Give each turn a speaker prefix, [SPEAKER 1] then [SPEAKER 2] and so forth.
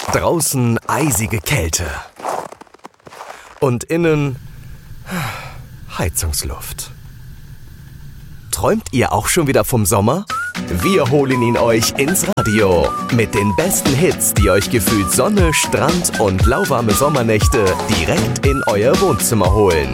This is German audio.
[SPEAKER 1] Draußen eisige Kälte. Und innen Heizungsluft. Träumt ihr auch schon wieder vom Sommer? Wir holen ihn euch ins Radio mit den besten Hits, die euch gefühlt Sonne, Strand und lauwarme Sommernächte direkt in euer Wohnzimmer holen.